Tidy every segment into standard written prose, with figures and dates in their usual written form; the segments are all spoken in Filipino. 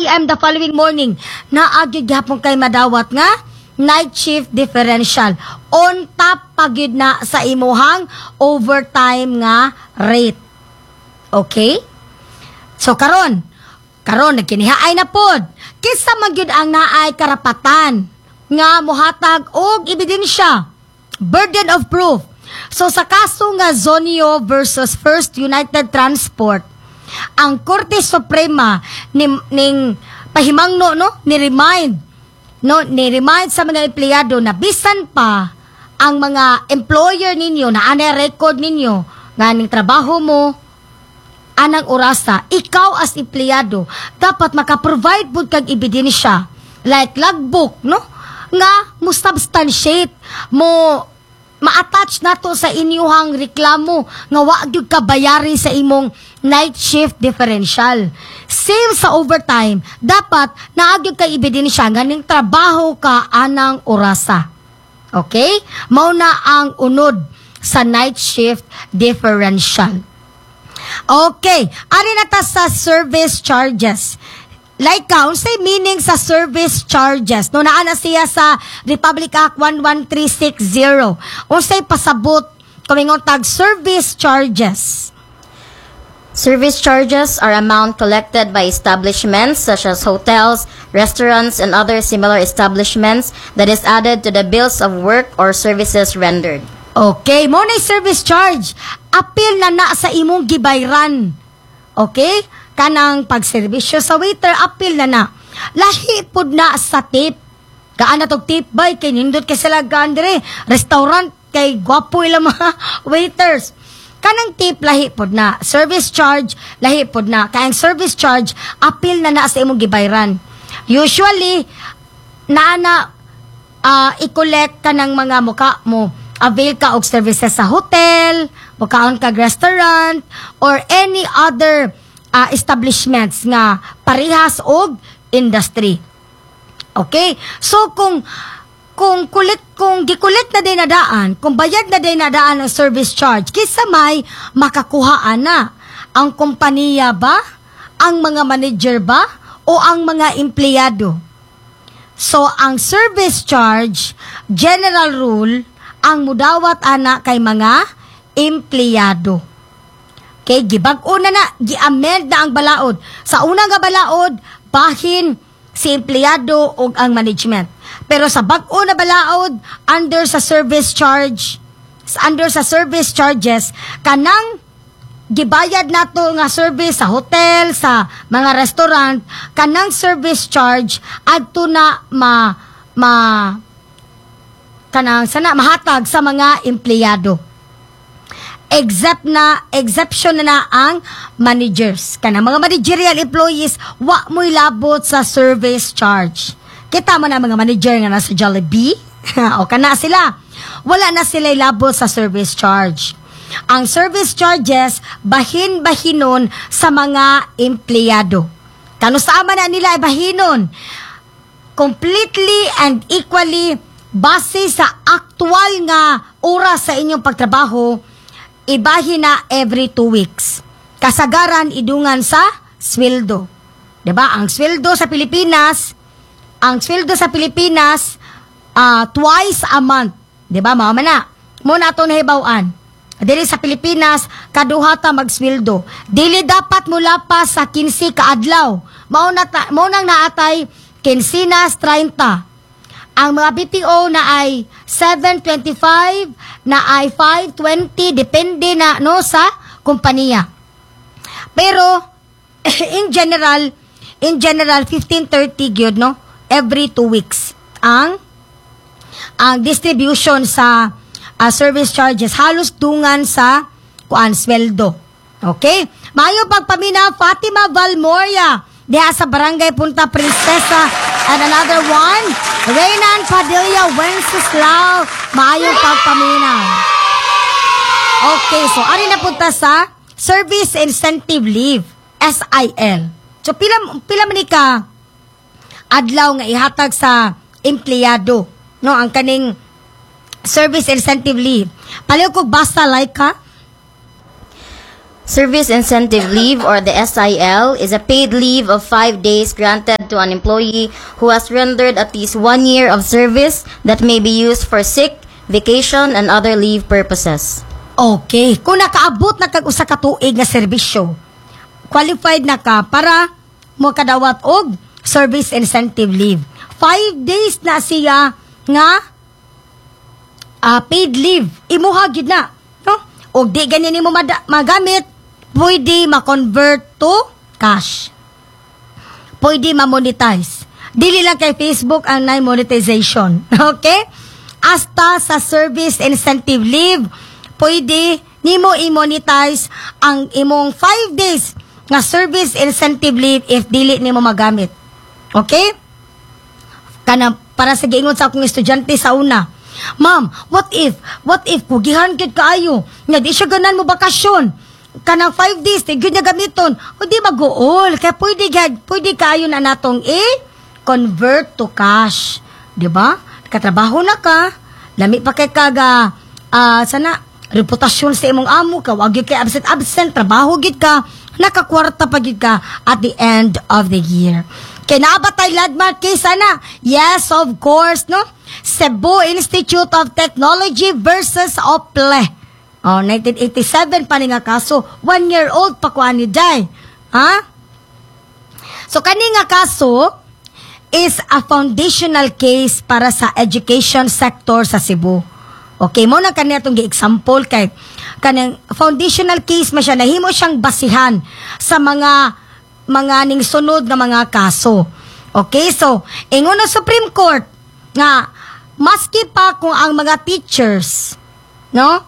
p.m. the following morning. Naagyo gyapon kay madawat nga night shift differential. On top pagyud na sa imuhang overtime nga rate. Okay? So karon nagkinihaay na pod. Kisa magyud ang naay karapatan nga mohatag og ebidensya. Burden of proof. So sa kaso nga Zonio versus First United Transport, ang Korte Suprema ning pahimangno ni-remind sa mga empleyado na bisan pa ang mga employer ninyo na anay record ninyo nga ning trabaho mo anang orasa, ikaw as empleyado dapat maka-provide pud kag ebidensya like logbook nga mo substantiate mo ma-attach nato sa inyuhang reklamo nga wa gyud ka bayari sa imong night shift differential. Same sa overtime, dapat naagyud kay ebidensya nga ning trabaho ka anang orasa. Okay? Mao na ang unod sa night shift differential. Okay, ari na ta sa service charges. Like unsay meaning sa service charges? No naa na siya sa Republic Act 11360. Unsay pasabot kumingon tag service charges? Service charges are amount collected by establishments such as hotels, restaurants, and other similar establishments that is added to the bills of work or services rendered. Okay, mo na service charge. Apil na sa imong gibayran. Okay? Kanang pagserbisyo sa waiter, apil na. Lahi pud na sa tip. Kaan na tog tip bay, kay nindot kay sila gandre. Restaurant, kay gwapo ilang mga waiters. Kanang tip, lahi pud na. Service charge, lahi pud na. Kayang service charge, apil na sa imong gibayran. Usually, i-collect ka ng mga muka mo. Avail ka og services sa hotel, mukaon kag restaurant, or any other establishments nga parehas og industry. Okay? So kung gikulit na din nadaan, kung bayad na din nadaan ang service charge, kisa may makakuhaan na ang kompanya ba, ang mga manager ba, o ang mga empleyado. So ang service charge, general rule, ang mudawat ana kay mga empleyado. Okay, gibag-o na gi-amend na ang balaod. Sa unang nga balaod, bahin si empleyado o ang management. Pero sa bag-o na balaod, under sa service charges, kanang gibayad nato nga service sa hotel, sa mga restaurant, kanang service charge adto na mahatag sa mga empleyado. Exception na ang managers. Kanang mga managerial employees, wa mo'y labot sa service charge. Kita mo na mga manager nga nasa Jollibee, o kana sila. Wala na sila labot sa service charge. Ang service charges, bahin-bahinon sa mga empleyado. Kano sa ama na nila ay bahinon? Completely and equally base sa actual nga oras sa inyong pagtrabaho, ibahin na every 2 weeks. Kasagaran idungan sa sweldo. 'Di ba? Ang sweldo sa Pilipinas twice a month. 'Di ba? Mao man na. Mo na to nahibaw-an. Dili sa Pilipinas kaduha ta magsweldo. Dili dapat mula pa sa 15 ka adlaw. Mao nang naatay quincenas 30. Ang mga BPO na ay 725, na ay 520, depende na sa kompanya. Pero in general 1530 gyud every 2 weeks ang distribution sa service charges halos dungan sa sweldo. Okay? Mayo pagpamina Fatima Valmoria diha sa Barangay Punta Princesa. And another one, Reynan Padilla Wenceslao, maayong pagpaminaw. Okay, so ari na punta sa Service Incentive Leave, SIL. So pila man ni ka adlaw nga ihatag sa empleyado, ang kaning Service Incentive Leave. Paliw ko basta like ka. Service incentive leave, or the SIL, is a paid leave of 5 days granted to an employee who has rendered at least 1 year of service that may be used for sick, vacation, and other leave purposes. Okay, kung nakaabot na kag usa ka tuig nga serbisyo, qualified na ka para mo kadawat og service incentive leave. 5 days na siya nga paid leave. Imuha gid na, no? Og di ganin nimo magamit, pwede ma-convert to cash. Pwede ma-monetize. Dili lang kay Facebook ang monetization. Okay? Hasta sa service incentive leave, pwede nimo i-monetize ang imong 5 days nga service incentive leave if dili nimo magamit. Okay? Kana para sa giingon sa akong estudyante sa una, Ma'am, what if kugihan gid kaayo nga di siya ganan mo bakasyon kanang 5 days di gyud niya gamiton o di maguol kay pwede kaayo na natong convert to cash, di ba? Katrabaho na ka, lami pa kay kaga sana reputasyon sa imong amo ka, wag gyud kay absent trabaho gid ka, nakakwarta pa gid ka at the end of the year. Kaya nabatay landmark case sana? Yes, of course, no? Cebu Institute of Technology versus Ople. 1987 pa ni nga kaso. 1 year old pa kuha ni Jai. Ha? So, kani nga kaso is a foundational case para sa education sector sa Cebu. Okay, mo na kanina itong gi-example kay kanang foundational case man siya, nahimo siyang basihan sa mga ning sunod na mga kaso. Okay, so, ingon ng Supreme Court nga, maski pa kung ang mga teachers, no,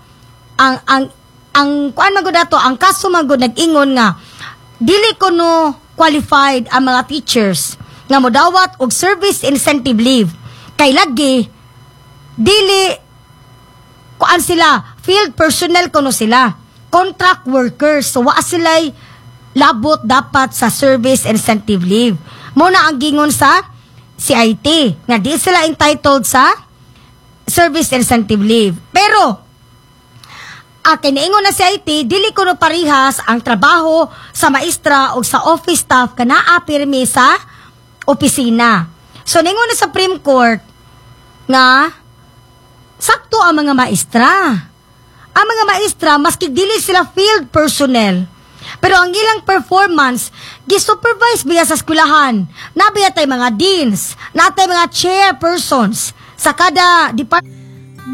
kuan magud ato, ang kaso magud nag-ingon nga, dili ko no qualified ang mga teachers nga modawat og service incentive leave. Kay lagi, dili, kuan sila, field personnel kuno sila, contract workers, so wa sila'y labot dapat sa service incentive leave. Muna ang gingon sa CIT nga di sila entitled sa service incentive leave. Pero kinaingon na CIT, dili kuno parihas ang trabaho sa maestra o sa office staff kana pirmi sa opisina. So ningon na sa Supreme Court nga sakto ang mga maestra. Ang mga maestra maski dili sila field personnel, pero ang ilang performance, gi-supervise biya sa eskwelahan. Nabiya tay mga deans, natay mga chairpersons sa kada department.